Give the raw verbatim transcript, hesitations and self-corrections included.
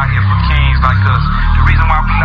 out here for kings like us. The reason why we